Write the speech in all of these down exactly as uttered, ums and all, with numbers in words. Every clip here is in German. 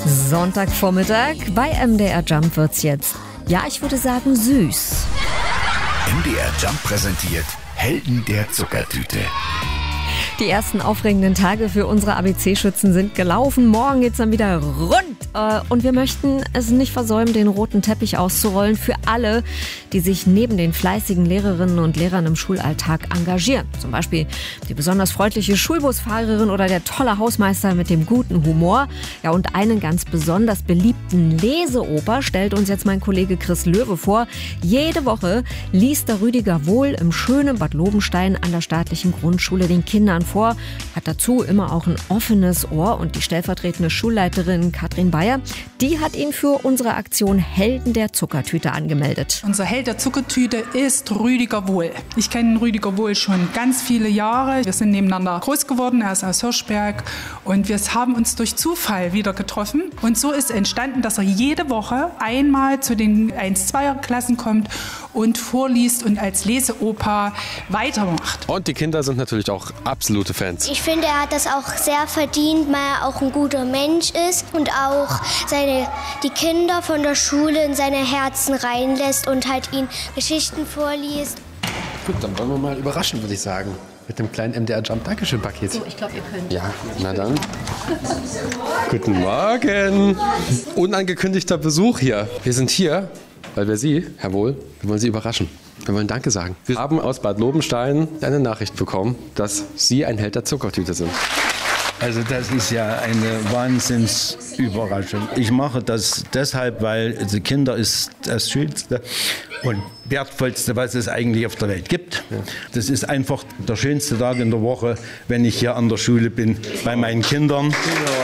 Sonntagvormittag bei M D R Jump wird's jetzt, ja, ich würde sagen, süß. M D R Jump präsentiert Helden der Zuckertüte. Die ersten aufregenden Tage für unsere A B C-Schützen sind gelaufen. Morgen geht's dann wieder rund. Und wir möchten es nicht versäumen, den roten Teppich auszurollen für alle, die sich neben den fleißigen Lehrerinnen und Lehrern im Schulalltag engagieren. Zum Beispiel die besonders freundliche Schulbusfahrerin oder der tolle Hausmeister mit dem guten Humor. Ja, und einen ganz besonders beliebten Leseoper stellt uns jetzt mein Kollege Chris Löwe vor. Jede Woche liest der Rüdiger Wohl im schönen Bad Lobenstein an der staatlichen Grundschule den Kindern vor, hat dazu immer auch ein offenes Ohr, und die stellvertretende Schulleiterin Katrin Bayer, die hat ihn für unsere Aktion Helden der Zuckertüte angemeldet. Unser Held der Zuckertüte ist Rüdiger Wohl. Ich kenne Rüdiger Wohl schon ganz viele Jahre. Wir sind nebeneinander groß geworden, er ist aus Hirschberg, und wir haben uns durch Zufall wieder getroffen. Und so ist entstanden, dass er jede Woche einmal zu den eins-Zweier-Klassen kommt und vorliest und als Leseoper weitermacht. Und die Kinder sind natürlich auch absolute Fans. Ich finde, er hat das auch sehr verdient, weil er auch ein guter Mensch ist und auch seine, die Kinder von der Schule in seine Herzen reinlässt und halt ihnen Geschichten vorliest. Gut, dann wollen wir mal überraschen, würde ich sagen. Mit dem kleinen M D R Jump Dankeschön-Paket. So, ich glaube, ihr könnt. Ja, na dann. Guten Morgen. Unangekündigter Besuch hier. Wir sind hier, weil wir Sie, Herr Wohl, wir wollen Sie überraschen. Wir wollen Danke sagen. Wir haben aus Bad Lobenstein eine Nachricht bekommen, dass Sie ein Held der Zuckertüte sind. Also das ist ja eine Wahnsinnsüberraschung. Ich mache das deshalb, weil die Kinder ist das Schönste und Wertvollste, was es eigentlich auf der Welt gibt. Das ist einfach der schönste Tag in der Woche, wenn ich hier an der Schule bin, bei meinen Kindern.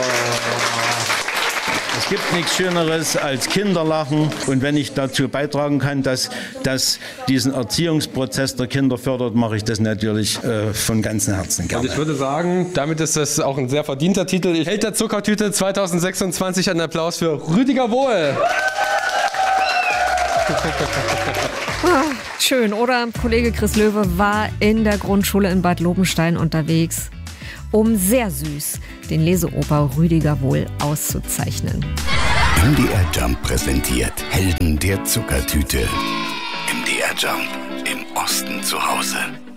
Es gibt nichts Schöneres als Kinderlachen, und wenn ich dazu beitragen kann, dass das diesen Erziehungsprozess der Kinder fördert, mache ich das natürlich äh, von ganzem Herzen gerne. Und ich würde sagen, damit ist das auch ein sehr verdienter Titel. Held der Zuckertüte zwanzig sechsundzwanzig, ein Applaus für Rüdiger Wohl. Ah, schön, oder? Kollege Chris Löwe war in der Grundschule in Bad Lobenstein unterwegs, um sehr süß den Leseoper Rüdiger Wohl auszuzeichnen. M D R Jump präsentiert Helden der Zuckertüte. M D R Jump, im Osten zu Hause.